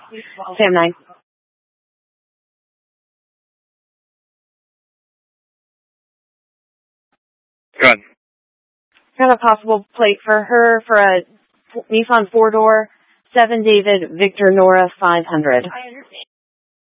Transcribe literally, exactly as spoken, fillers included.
Sam nine. Good. Got a possible plate for her for a Nissan four-door, seven David Victor Nora five hundred.